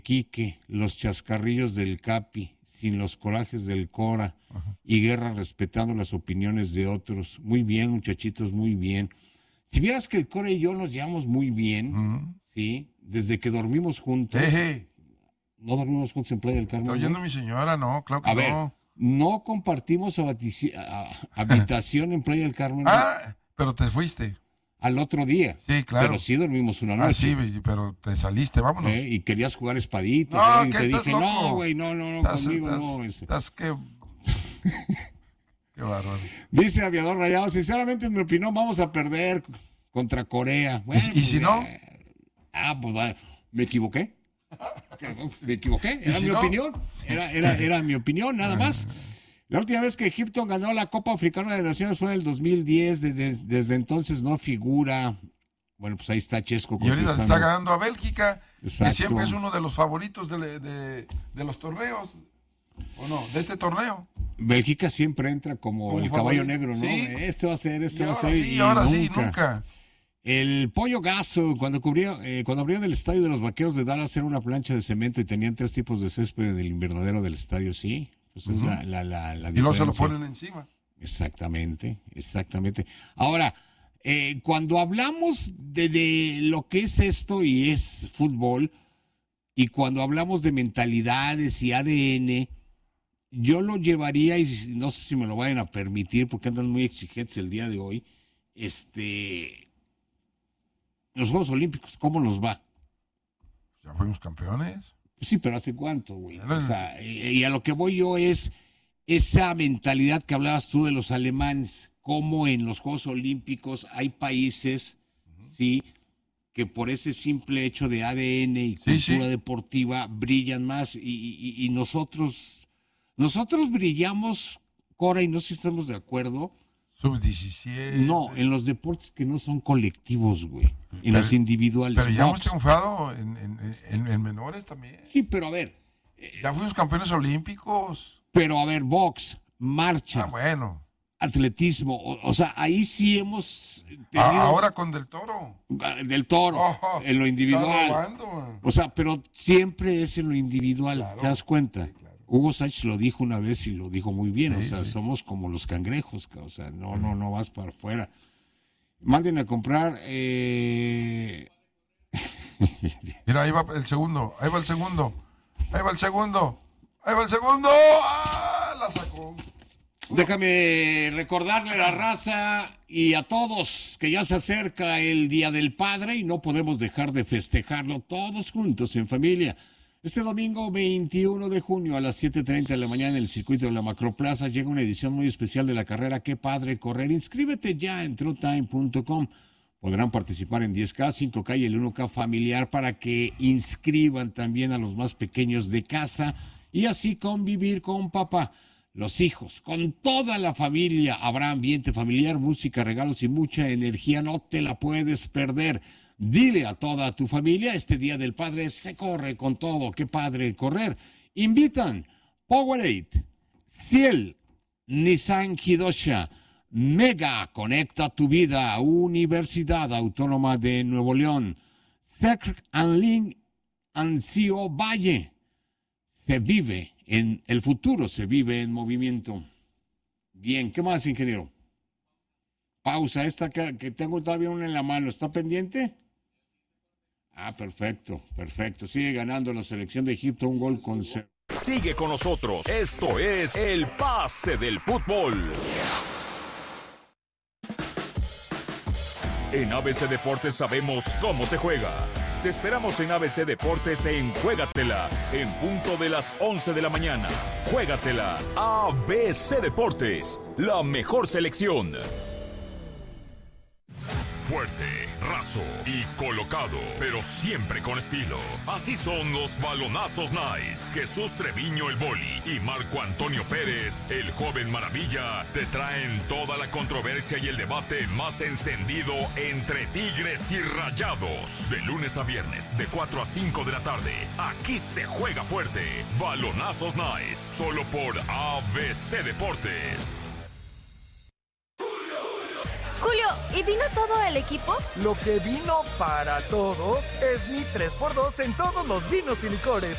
Quique, los chascarrillos del Capi, sin los corajes del Cora, y Guerra respetando las opiniones de otros. Muy bien, muchachitos, muy bien. Si vieras que el Cora y yo nos llevamos muy bien, ¿sí? Desde que dormimos juntos. ¿No dormimos juntos en Playa del Carmen? Estoy oyendo a mi señora, no, claro que a ver, no compartimos habitación en Playa del Carmen. Pero te fuiste. Al otro día. Sí, claro. Pero sí dormimos una noche. Sí, pero te saliste, vámonos. Y querías jugar espaditas. No, y te dije, loco? no, güey, no, conmigo no. Qué bárbaro. Dice Aviador Rayado, sinceramente en mi opinión vamos a perder contra Corea. Bueno, ¿Y si no? Pues vale. ¿Me equivoqué? Era mi opinión. Era mi opinión, nada más. La última vez que Egipto ganó la Copa Africana de Naciones fue en el 2010. Desde entonces no figura. Bueno, pues ahí está Chesco. Y ahorita está ganando a Bélgica, Exacto. que siempre es uno de los favoritos de los torneos. ¿O no? De este torneo. Bélgica siempre entra como el caballo negro, ¿no? Sí. Este va a ser, Sí, ahora sí, nunca. El Pollo Gaso, cuando abrieron el estadio de los Vaqueros de Dallas, era una plancha de cemento y tenían 3 tipos de césped en el invernadero del estadio, sí. Pues es la diferencia. Y luego se lo ponen encima. Exactamente. Ahora, cuando hablamos de lo que es esto y es fútbol, y cuando hablamos de mentalidades y ADN, yo lo llevaría, y no sé si me lo vayan a permitir, porque andan muy exigentes el día de hoy, los Juegos Olímpicos, ¿cómo nos va? Ya fuimos campeones. Sí, pero ¿hace cuánto, güey? O sea, y a lo que voy yo es esa mentalidad que hablabas tú de los alemanes, cómo en los Juegos Olímpicos hay países, sí, que por ese simple hecho de ADN y cultura deportiva brillan más y nosotros brillamos, Cora, y no sé si estamos de acuerdo. Sub-17. No, en los deportes que no son colectivos, güey. En los individuales. Pero ya hemos triunfado en menores también. Sí, pero a ver. Ya fuimos campeones olímpicos. Pero a ver, box, marcha. Bueno. Atletismo. O sea, ahí sí hemos tenido... Ahora con Del Toro. Del Toro, en lo individual. O sea, pero siempre es en lo individual. Claro, ¿te das cuenta? Sí, claro. Hugo Sánchez lo dijo una vez y lo dijo muy bien. Somos como los cangrejos. O sea, no vas para afuera. Manden a comprar... Mira, ahí va el segundo. ¡Ah! La sacó. Déjame recordarle a la raza y a todos que ya se acerca el Día del Padre y no podemos dejar de festejarlo todos juntos en familia. Este domingo 21 de junio a las 7:30 de la mañana en el circuito de la Macroplaza llega una edición muy especial de la carrera Qué Padre Correr. Inscríbete ya en truetime.com. Podrán participar en 10K, 5K y el 1K familiar para que inscriban también a los más pequeños de casa y así convivir con papá. Los hijos, con toda la familia, habrá ambiente familiar, música, regalos y mucha energía, no te la puedes perder. Dile a toda tu familia, este Día del Padre se corre con todo, qué padre correr. Invitan Powerade, Ciel, Nissan Hidosha, Mega, Conecta tu Vida, Universidad Autónoma de Nuevo León, Sec and Link, Ancio Valle. Se vive en el futuro, se vive en movimiento. Bien, ¿qué más, ingeniero? Pausa, esta que tengo todavía una en la mano, ¿está pendiente? Perfecto. Sigue ganando la selección de Egipto 1-0. Sigue con nosotros. Esto es El Pase del Fútbol. En ABC Deportes sabemos cómo se juega. Te esperamos en ABC Deportes en Juégatela, en punto de las 11 de la mañana. Juégatela, ABC Deportes, la mejor selección. Fuerte, raso y colocado, pero siempre con estilo. Así son los balonazos Nice. Jesús Treviño el Boli y Marco Antonio Pérez, el joven maravilla, te traen toda la controversia y el debate más encendido entre Tigres y Rayados. De lunes a viernes, de 4 a 5 de la tarde. Aquí se juega fuerte. Balonazos Nice, solo por ABC Deportes. Julio, ¿y vino todo el equipo? Lo que vino para todos es mi 3x2 en todos los vinos y licores.